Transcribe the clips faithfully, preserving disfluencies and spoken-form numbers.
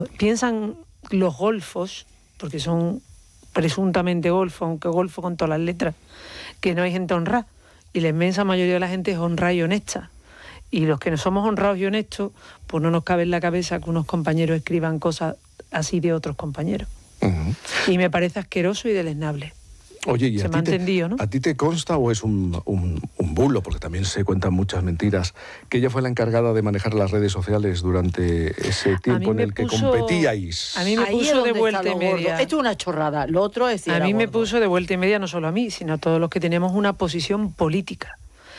Piensan los golfos, porque son presuntamente golfos, aunque golfo con todas las letras, que no hay gente honrada. Y la inmensa mayoría de la gente es honrada y honesta. Y los que no somos honrados y honestos, pues no nos cabe en la cabeza que unos compañeros escriban cosas así de otros compañeros. Uh-huh. Y me parece asqueroso y deleznable. Oye, ¿y se a, me ha ti entendido, te, ¿no? a ti te consta o es un, un, un bulo, porque también se cuentan muchas mentiras, que ella fue la encargada de manejar las redes sociales durante ese tiempo en el puso, que competíais? A mí me Ahí puso de vuelta y media. Esto es una chorrada, lo otro es... A mí me puso de vuelta y media, no solo a mí, sino a todos los que tenemos una posición política.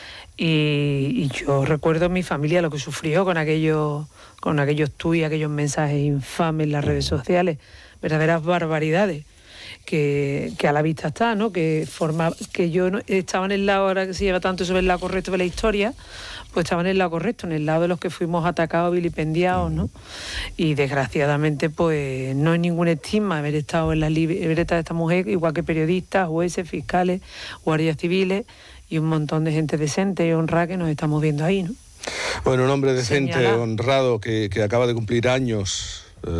Y, y yo recuerdo en mi familia lo que sufrió con aquellos con aquellos tuits, aquellos mensajes infames en las redes sociales, verdaderas barbaridades. Que, que a la vista está, ¿no? Que forma, que yo no, estaba en el lado, ahora que se lleva tanto sobre el lado correcto de la historia, pues estaba en el lado correcto, en el lado de los que fuimos atacados, vilipendiados, ¿no? Y desgraciadamente, pues no hay ningún estigma haber estado en la libreta de esta mujer, igual que periodistas, jueces, fiscales, guardias civiles y un montón de gente decente y honrada que nos estamos viendo ahí, ¿no? Bueno, un hombre decente, Señala. honrado, que, que acaba de cumplir años.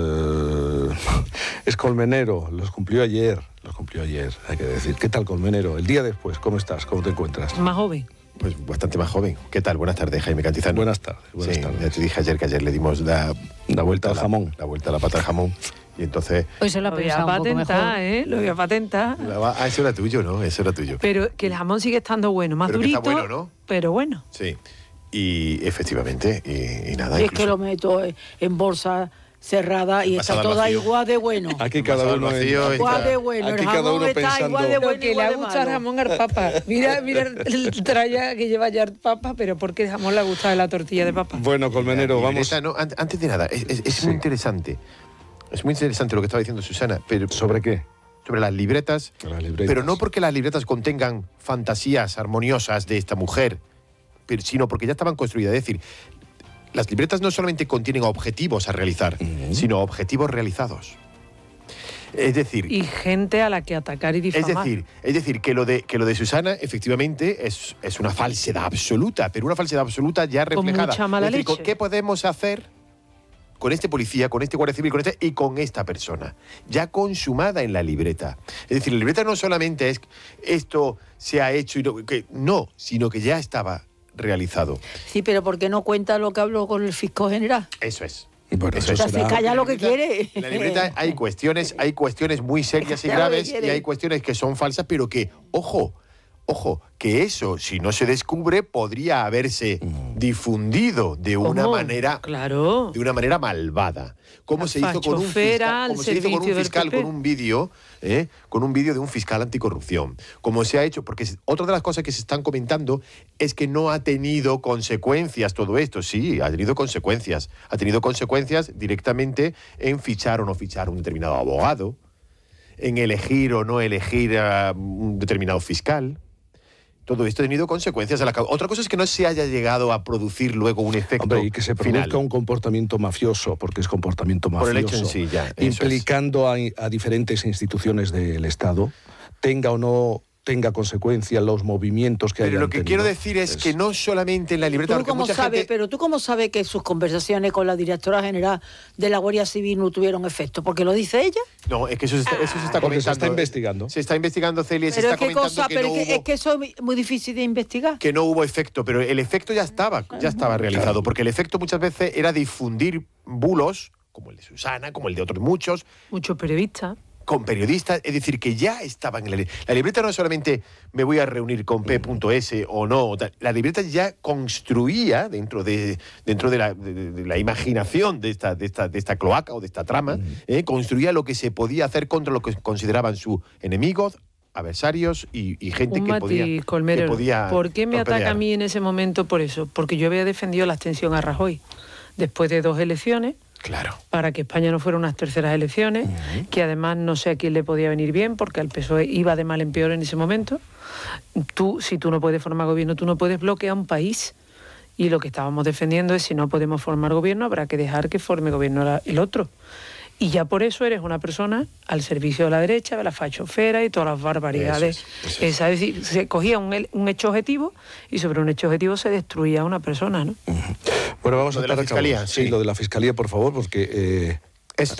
Eh, es Colmenero, los cumplió ayer, los cumplió ayer, hay que decir. ¿Qué tal, Colmenero? El día después, ¿cómo estás? ¿Cómo te encuentras? Más joven. Pues bastante más joven. ¿Qué tal? Buenas tardes, Jaime Cantizano. Buenas tardes, buenas sí, tardes. Ya te dije ayer que ayer le dimos la, la vuelta al la, jamón. La vuelta a la pata al jamón. Y entonces... Hoy se lo ha Lo voy a pensado un poco patentar, mejor. ¿eh? Lo voy a patentar. Ah, eso era tuyo, ¿no? Eso era tuyo. Pero que el jamón sigue estando bueno, más Pero que durito, está bueno, ¿no? pero bueno. Sí. Y efectivamente, y, y nada. Y es incluso... que lo meto en bolsa cerrada y está toda vacío. igual de bueno. Aquí cada uno vacío, igual de bueno. Aquí El cada jamón uno está pensando igual de Lo bueno, que le igual ha de gustado al malo. jamón al papa. Mira, mira el tralla que lleva ya el papa, pero porque el jamón le ha gustado la tortilla de papa. Bueno, Colmenero, La vamos... libreta, no, an- antes de nada, es, es- es Sí. muy interesante. Es muy interesante lo que estaba diciendo Susana. Pero ¿Sobre qué? sobre las libretas, Las libretas. pero no porque las libretas contengan fantasías armoniosas de esta mujer, pero, sino porque ya estaban construidas. Es decir, las libretas no solamente contienen objetivos a realizar, Uh-huh. sino objetivos realizados. Es decir, Y gente a la que atacar y es difamar. decir, es decir que, lo de, que lo de Susana efectivamente es, es una falsedad absoluta, pero una falsedad absoluta ya Con reflejada. mucha mala Es decir, leche. ¿qué podemos hacer con este policía, con este guardia civil, con este y con esta persona? Ya consumada en la libreta. Es decir, la libreta no solamente es esto se ha hecho y no, que, no sino que ya estaba realizado. Sí, pero ¿por qué no cuenta lo que habló con el fiscal general? Eso es. Bueno, Eso eso es. Se será... calla lo que En la libreta- quiere. En la libreta hay cuestiones, hay cuestiones muy serias y Ya lo que graves y quiere. hay cuestiones que son falsas, pero que, ojo, ojo, que eso, si no se descubre, podría haberse difundido de una ¿Cómo? manera, Claro. de una manera malvada. Como La se hizo con un fachofera fiscal, al como se hizo con servicio un del fiscal P P. con un vídeo, ¿eh? con un vídeo de un fiscal anticorrupción. Como se ha hecho, porque es- otra de las cosas que se están comentando es que no ha tenido consecuencias todo esto. Sí, ha tenido consecuencias. Ha tenido consecuencias directamente en fichar o no fichar un determinado abogado, en elegir o no elegir a un determinado fiscal. Todo esto ha tenido consecuencias a la causa. Otra cosa es que no se haya llegado a producir luego un efecto Hombre, y que se produzca final. un comportamiento mafioso, porque es comportamiento Por mafioso. el hecho en sí, ya, eso implicando a, a diferentes instituciones del Estado, tenga o no tenga consecuencia los movimientos que Pero hayan lo que tenido. quiero decir es que no solamente en la libreta, ¿Tú porque cómo mucha sabes, gente... pero tú cómo sabes que sus conversaciones con la directora general de la Guardia Civil no tuvieron efecto? ¿Porque lo dice ella? No, es que eso se está, eso se está Porque se comentando. está investigando. Se está investigando, Celia, y se Pero está es que, comentando cosa, que, pero no es, que, hubo, es que eso es muy difícil de investigar. que no hubo efecto, pero el efecto ya estaba, ya estaba realizado, porque el efecto muchas veces era difundir bulos, como el de Susana, como el de otros muchos, Muchos periodistas. con periodistas, es decir, que ya estaban en la libreta. La libreta no es solamente me voy a reunir con P S o no, tal. La libreta ya construía dentro de, dentro de, la, de, de la imaginación de esta, de, esta, de esta cloaca o de esta trama, eh, construía lo que se podía hacer contra lo que consideraban sus enemigos, adversarios y, y gente Un que podía, matiz, Colmenero. que podía ¿Por qué me torpedear. ataca a mí en ese momento por eso? Porque yo había defendido la abstención a Rajoy. Después de dos elecciones, Claro. para que España no fuera unas terceras elecciones, uh-huh. que además no sé a quién le podía venir bien, porque al P S O E iba de mal en peor en ese momento. Tú, si tú no puedes formar gobierno, tú no puedes bloquear un país. Y lo que estábamos defendiendo es, si no podemos formar gobierno, habrá que dejar que forme gobierno el otro. Y ya por eso eres una persona al servicio de la derecha, de la fachofera y todas las barbaridades. Eso es, eso es. Esa, es decir, se cogía un, un hecho objetivo y sobre un hecho objetivo se destruía a una persona, ¿no? Uh-huh. Bueno, vamos Lo a de la estar fiscalía, sí. sí. lo de la fiscalía, por favor, porque eh,